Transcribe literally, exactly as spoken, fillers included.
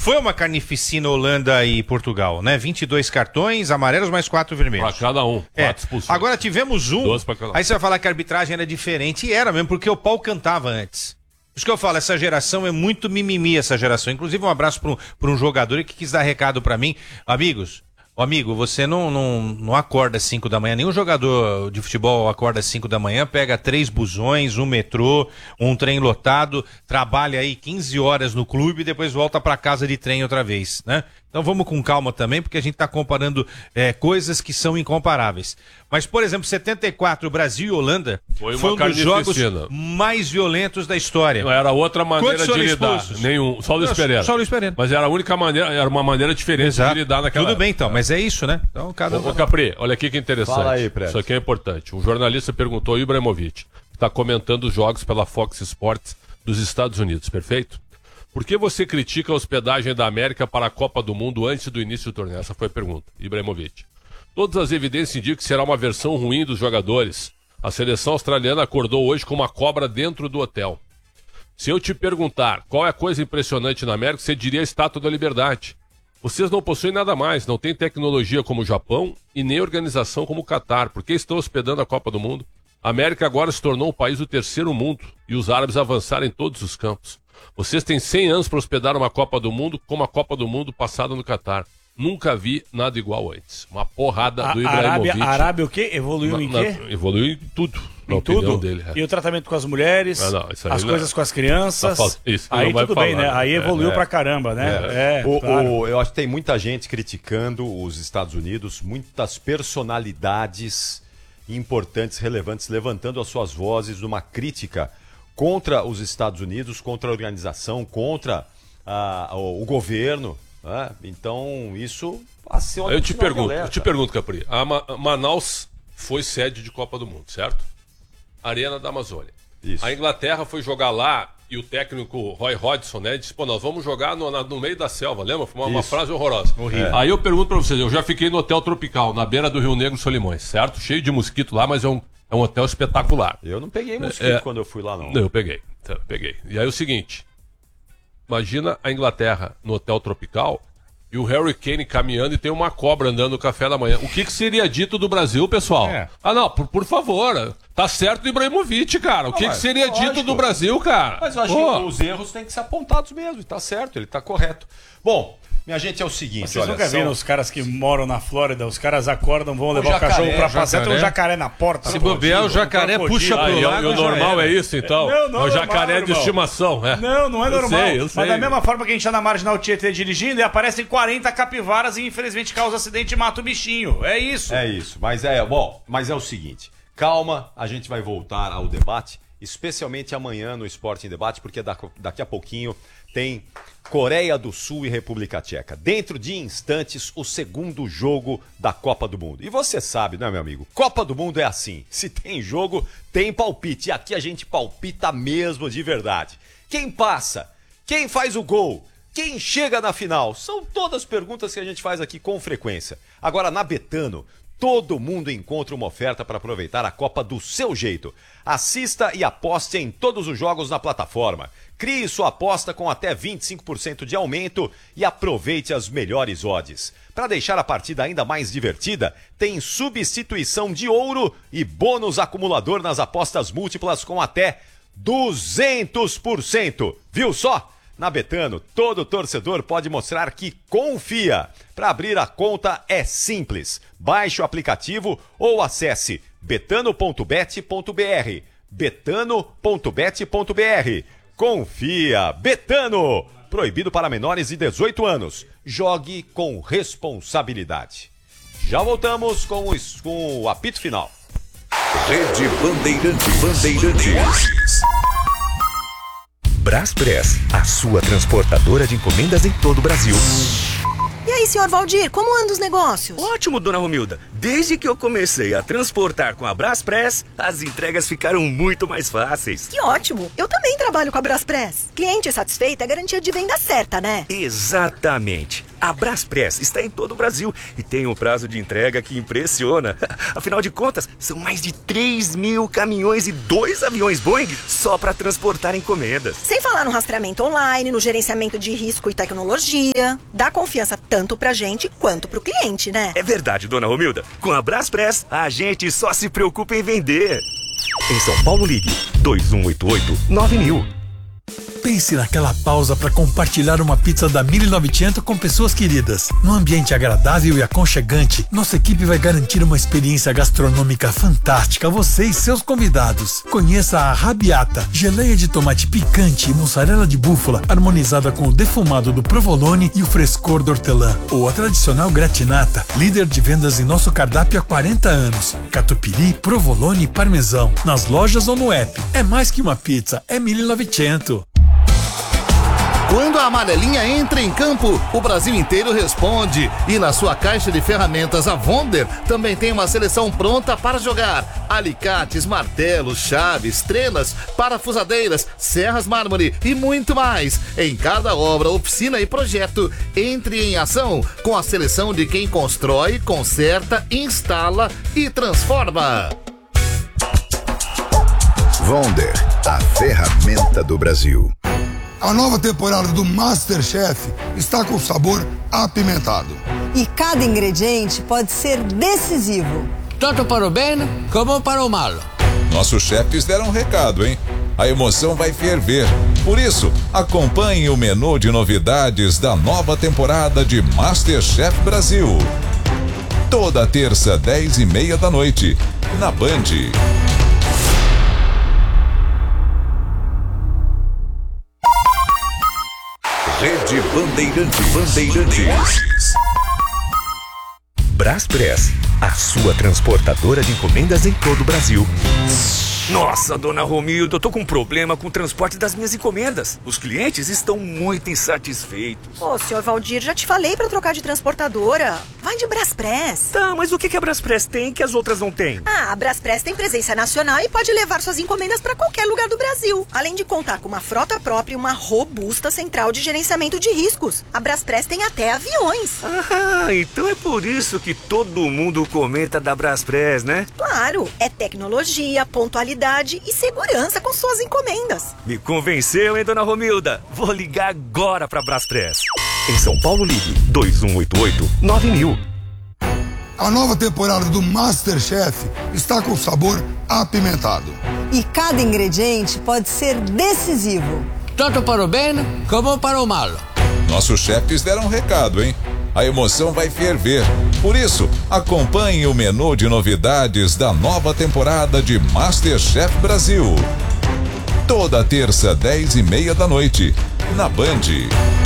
foi uma carnificina Holanda e Portugal, né? vinte e dois cartões amarelos mais quatro vermelhos. Pra cada um, é. quatro expulsões. Agora tivemos um, um. Aí você vai falar que a arbitragem era diferente, e era mesmo, porque o pau cantava antes. Por isso que eu falo, essa geração é muito mimimi, essa geração. Inclusive um abraço para um, pra um jogador que quis dar recado para mim. Amigos, amigo, você não, não, não acorda às cinco da manhã, nenhum jogador de futebol acorda às cinco da manhã, pega três busões, um metrô, um trem lotado, trabalha aí quinze horas no clube e depois volta para casa de trem outra vez, né? Então vamos com calma também, porque a gente está comparando é, coisas que são incomparáveis. Mas, por exemplo, setenta e quatro, Brasil e Holanda foi, foi um dos jogos mais violentos da história. Não, era outra maneira de lidar. Expulsos? Nenhum, só o Luiz Pereira. Só o Luiz Pereira. Mas era a única maneira, era uma maneira diferente Exato. de lidar naquela Tudo bem então, mas é isso, né? Então, cada um... Ô, Capri, olha aqui que interessante. Fala aí, Prédio. Isso aqui é importante. Um jornalista perguntou, Ibrahimovic, que está comentando os jogos pela Fox Sports dos Estados Unidos, perfeito? Por que você critica a hospedagem da América para a Copa do Mundo antes do início do torneio? Essa foi a pergunta. Ibrahimovic. Todas as evidências indicam que será uma versão ruim dos jogadores. A seleção australiana acordou hoje com uma cobra dentro do hotel. Se eu te perguntar qual é a coisa impressionante na América, você diria a Estátua da Liberdade. Vocês não possuem nada mais, não têm tecnologia como o Japão e nem organização como o Catar. Por que estão hospedando a Copa do Mundo? A América agora se tornou um país do terceiro mundo e os árabes avançaram em todos os campos. Vocês têm cem anos para hospedar uma Copa do Mundo como a Copa do Mundo passada no Catar. Nunca vi nada igual antes. Uma porrada a, do Ibrahimovic. Arábia, a Arábia o quê? Evoluiu na, em quê? Na, evoluiu em tudo. Em tudo? Dele, é. E o tratamento com as mulheres, ah, não, as coisas não. com as crianças. Tá isso, aí tudo bem, falar, né? Aí evoluiu é, pra caramba, né? É. É, o, claro. o, eu acho que tem muita gente criticando os Estados Unidos, muitas personalidades importantes, relevantes, levantando as suas vozes numa crítica contra os Estados Unidos, contra a organização, contra a, o, o governo. Né? Então, isso... Eu te pergunto, eu te pergunto, Capri. A Ma Manaus foi sede de Copa do Mundo, certo? Arena da Amazônia. Isso. A Inglaterra foi jogar lá e o técnico Roy Hodgson, né, disse, pô, nós vamos jogar no, na, no meio da selva, lembra? Foi uma, uma frase horrorosa. É. Aí eu pergunto pra vocês, eu já fiquei no Hotel Tropical, na beira do Rio Negro Solimões, certo? Cheio de mosquito lá, mas é um, é um hotel espetacular. Eu não peguei mosquito é, quando eu fui lá, não. Não, eu peguei, então, peguei. E aí é o seguinte, imagina a Inglaterra no Hotel Tropical e o Harry Kane caminhando e tem uma cobra andando no café da manhã. O que, que seria dito do Brasil, pessoal? É. Ah, não, por, por favor. Tá certo o Ibrahimovic, cara. O não, que, que seria lógico. dito do Brasil, cara? Mas eu acho Pô. que os erros têm que ser apontados mesmo. Tá certo, ele tá correto. Bom, minha gente, é o seguinte, Vocês olha... nunca são... viram os caras que moram na Flórida, os caras acordam, vão levar o, jacaré, o cachorro pra passear, tem um jacaré na porta. Se bobear, o jacaré puxa pro ah, lado. E o normal é isso, então? Não, não é o é jacaré normal, de estimação. É. Não, não é normal. Eu sei, eu sei. Mas da mesma forma que a gente tá na Marginal Tietê dirigindo e aparecem quarenta capivaras e infelizmente causa acidente e mata o bichinho. É isso. É isso, mas é, bom, mas é o seguinte, calma, a gente vai voltar ao debate, especialmente amanhã no Esporte em Debate, porque daqui a pouquinho tem Coreia do Sul e República Tcheca. Dentro de instantes, o segundo jogo da Copa do Mundo. E você sabe, não é, meu amigo? Copa do Mundo é assim. Se tem jogo, tem palpite. E aqui a gente palpita mesmo de verdade. Quem passa? Quem faz o gol? Quem chega na final? São todas perguntas que a gente faz aqui com frequência. Agora, na Betano, todo mundo encontra uma oferta para aproveitar a Copa do seu jeito. Assista e aposte em todos os jogos na plataforma. Crie sua aposta com até vinte e cinco por cento de aumento e aproveite as melhores odds. Para deixar a partida ainda mais divertida, tem substituição de ouro e bônus acumulador nas apostas múltiplas com até duzentos por cento. Viu só? Na Betano, todo torcedor pode mostrar que confia. Para abrir a conta é simples. Baixe o aplicativo ou acesse betano ponto bet ponto br. betano ponto bet ponto br. Confia. Betano. Proibido para menores de dezoito anos. Jogue com responsabilidade. Já voltamos com o, com o apito final. Rede Bandeirantes. Bandeirantes. Braspress, a sua transportadora de encomendas em todo o Brasil. E aí, senhor Valdir, como andam os negócios? Ótimo, dona Romilda. Desde que eu comecei a transportar com a Braspress, as entregas ficaram muito mais fáceis. Que ótimo! Eu também trabalho com a Braspress. Cliente satisfeito é garantia de venda certa, né? Exatamente. A Braspress está em todo o Brasil e tem um prazo de entrega que impressiona. Afinal de contas, são mais de três mil caminhões e dois aviões Boeing só para transportar encomendas. Sem falar no rastreamento online, no gerenciamento de risco e tecnologia. Dá confiança tanto pra gente quanto pro cliente, né? É verdade, dona Romilda. Com a Braspress, a gente só se preocupa em vender. Em São Paulo, ligue dois um oito oito nove mil. Pense naquela pausa para compartilhar uma pizza da mil e novecentos com pessoas queridas. Num ambiente agradável e aconchegante, nossa equipe vai garantir uma experiência gastronômica fantástica a você e seus convidados. Conheça a Rabiata, geleia de tomate picante e mussarela de búfala, harmonizada com o defumado do provolone e o frescor do hortelã. Ou a tradicional gratinata, líder de vendas em nosso cardápio há quarenta anos. Catupiry, provolone e parmesão. Nas lojas ou no app. É mais que uma pizza, é mil e novecentos. Quando a amarelinha entra em campo, o Brasil inteiro responde. E na sua caixa de ferramentas, a Wonder também tem uma seleção pronta para jogar. Alicates, martelos, chaves, trenas, parafusadeiras, serras mármore e muito mais. Em cada obra, oficina e projeto, entre em ação com a seleção de quem constrói, conserta, instala e transforma. Wonder, a ferramenta do Brasil. A nova temporada do MasterChef está com sabor apimentado. E cada ingrediente pode ser decisivo. Tanto para o bem como para o mal. Nossos chefes deram um recado, hein? A emoção vai ferver. Por isso, acompanhe o menu de novidades da nova temporada de MasterChef Brasil. Toda terça, dez e meia da noite, na Band. Rede Bandeirantes. Bandeirantes. Braspress, a sua transportadora de encomendas em todo o Brasil. Nossa, dona Romilda, eu tô com um problema com o transporte das minhas encomendas. Os clientes estão muito insatisfeitos. Ô, senhor Valdir, já te falei pra trocar de transportadora. Vai de Braspress. Tá, mas o que que a Braspress tem que as outras não têm? Ah, a Braspress tem presença nacional e pode levar suas encomendas pra qualquer lugar do Brasil. Além de contar com uma frota própria e uma robusta central de gerenciamento de riscos. A Braspress tem até aviões. Ah, então é por isso que todo mundo comenta da Braspress, né? Claro, é tecnologia, pontualidade e segurança com suas encomendas. Me convenceu, hein, dona Romilda? Vou ligar agora pra Braspress. Em São Paulo, ligue dois um oito oito nove mil. A nova temporada do MasterChef está com sabor apimentado. E cada ingrediente pode ser decisivo. Tanto para o bem como para o mal. Nossos chefes deram um recado, hein? A emoção vai ferver. Por isso, acompanhe o menu de novidades da nova temporada de MasterChef Brasil. Toda terça, dez e meia da noite, na Band.